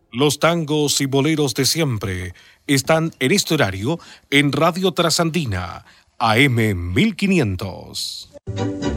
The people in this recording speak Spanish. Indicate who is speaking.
Speaker 1: Los tangos y boleros de siempre están en este horario en Radio Trasandina, AM 1500.